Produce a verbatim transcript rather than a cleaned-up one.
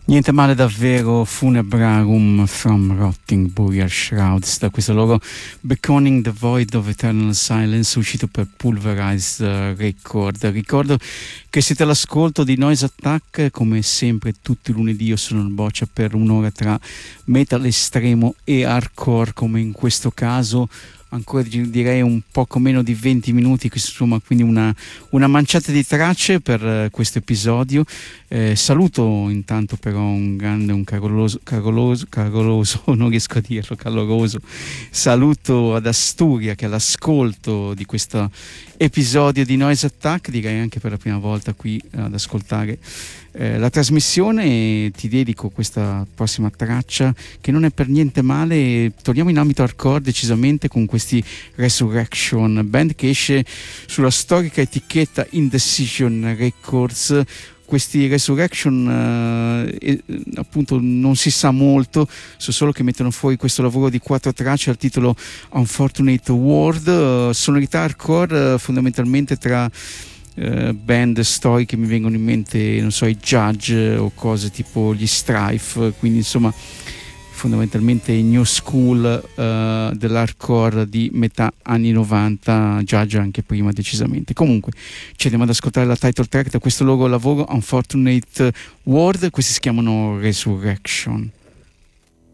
Niente male davvero, Funebrarum from Rotting Burial Shrouds, da questo loro Beckoning the Void of Eternal Silence, uscito per Pulverized Record. Ricordo che siete all'ascolto di Noise Attack, come sempre tutti i lunedì io sono il Boccia per un'ora tra metal estremo e hardcore, come in questo caso. Ancora direi un poco meno di venti minuti, insomma, quindi una, una manciata di tracce per uh, questo episodio. Eh, saluto intanto però un grande, un caloroso, caloroso, caloroso, non riesco a dirlo, caloroso saluto ad Asturia, che è all'ascolto di questo episodio di Noise Attack, direi anche per la prima volta qui ad ascoltare eh, la trasmissione. Ti dedico questa prossima traccia che non è per niente male. Torniamo in ambito hardcore decisamente con questi Resurrection, band che esce sulla storica etichetta Indecision Records. Questi Resurrection eh, eh, appunto non si sa molto, so solo che mettono fuori questo lavoro di quattro tracce al titolo Unfortunate World, eh, sonorità hardcore eh, fondamentalmente tra eh, band storiche, mi vengono in mente, non so, i Judge o cose tipo gli Strife, quindi insomma fondamentalmente new school uh, dell'hardcore di metà anni novanta, Judge anche prima decisamente. Comunque ci andiamo ad ascoltare la title track da questo loro lavoro Unfortunate World, questi si chiamano Resurrection.